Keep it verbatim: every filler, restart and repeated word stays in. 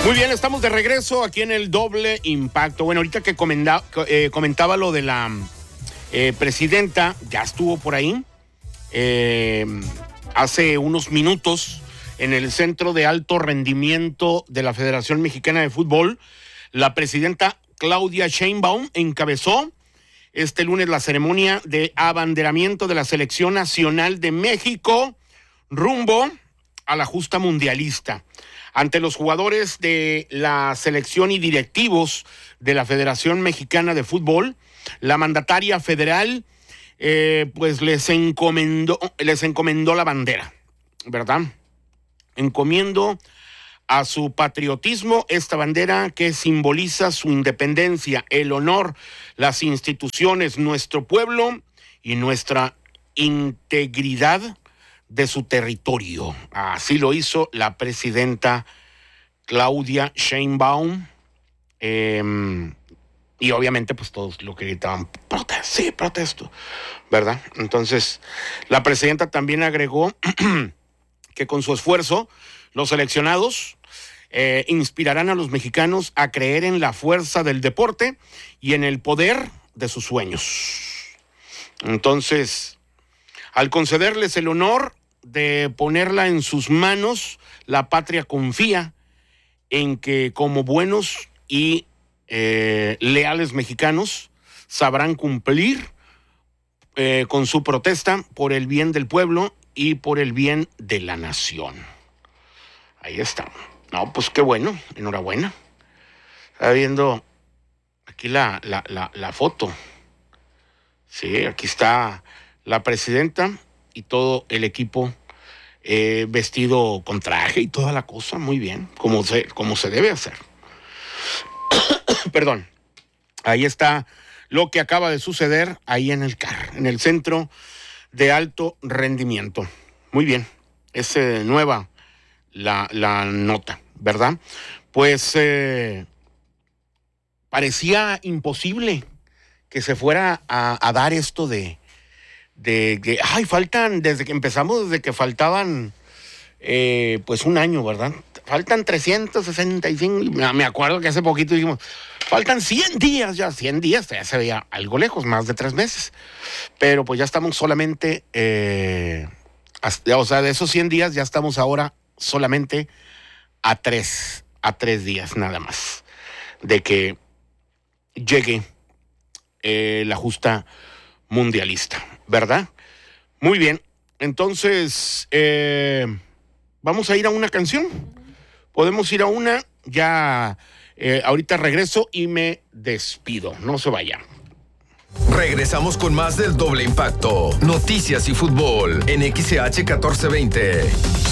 Muy bien, estamos de regreso aquí en el Doble Impacto. Bueno, ahorita que comenda, eh, comentaba lo de la eh, presidenta, ya estuvo por ahí eh, hace unos minutos en el Centro de Alto Rendimiento de la Federación Mexicana de Fútbol. La presidenta Claudia Sheinbaum encabezó este lunes la ceremonia de abanderamiento de la Selección Nacional de México rumbo a la justa mundialista. Ante los jugadores de la selección y directivos de la Federación Mexicana de Fútbol, la mandataria federal eh, pues les encomendó, les encomendó la bandera, ¿verdad? Encomiendo a su patriotismo esta bandera que simboliza su independencia, el honor, las instituciones, nuestro pueblo y nuestra integridad de su territorio. Así lo hizo la presidenta Claudia Sheinbaum. Eh, y obviamente pues todos lo que gritaban, protesta, sí, protesto, ¿verdad? Entonces, la presidenta también agregó que con su esfuerzo, los seleccionados eh, inspirarán a los mexicanos a creer en la fuerza del deporte y en el poder de sus sueños. Entonces, al concederles el honor de ponerla en sus manos, la patria confía en que como buenos y eh, leales mexicanos sabrán cumplir eh, con su protesta por el bien del pueblo y por el bien de la nación. Ahí está. No, pues qué bueno, enhorabuena. Está viendo aquí la, la, la, la foto. Sí, aquí está la presidenta y todo el equipo eh, vestido con traje y toda la cosa, muy bien, como se, como se debe hacer. Perdón. Ahí está lo que acaba de suceder ahí en el C A R, en el Centro de Alto Rendimiento. Muy bien, es eh, nueva la, la nota, ¿verdad? Pues eh, parecía imposible que se fuera a, a dar esto de de que, ay, faltan, desde que empezamos, desde que faltaban, eh, pues un año, ¿verdad? Faltan trescientos sesenta y cinco, me acuerdo que hace poquito dijimos, faltan cien días ya, cien días, ya se veía algo lejos, más de tres meses, pero pues ya estamos solamente, eh, hasta, o sea, de esos cien días ya estamos ahora solamente a tres, a tres días nada más, de que llegue eh, la justa mundialista, ¿verdad? Muy bien, entonces eh, vamos a ir a una canción. Podemos ir a una, ya eh, ahorita regreso y me despido. No se vayan. Regresamos con más del Doble Impacto, noticias y fútbol en X C H catorce veinte.